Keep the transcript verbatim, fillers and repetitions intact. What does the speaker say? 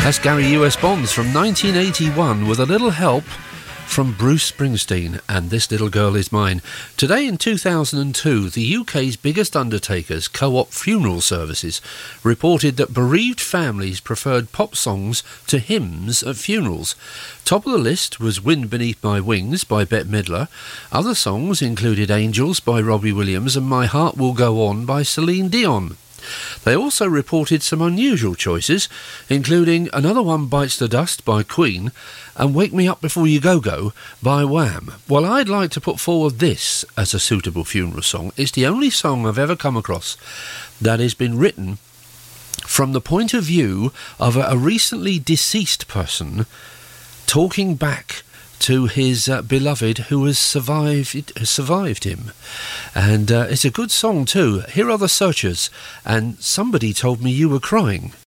That's Gary U S Bonds from nineteen eighty-one with a little help from Bruce Springsteen and This Little Girl Is Mine. Today in two thousand two, the U K's biggest undertakers, Co-op Funeral Services, reported that bereaved families preferred pop songs to hymns at funerals. Top of the list was Wind Beneath My Wings by Bette Midler. Other songs included Angels by Robbie Williams and My Heart Will Go On by Celine Dion. They also reported some unusual choices, including Another One Bites the Dust by Queen and Wake Me Up Before You Go Go by Wham. Well, I'd like to put forward this as a suitable funeral song. It's the only song I've ever come across that has been written from the point of view of a, a recently deceased person talking back to his uh, beloved who has survived has survived him. And uh, it's a good song too. Here are the Searchers and Somebody Told Me You Were Crying.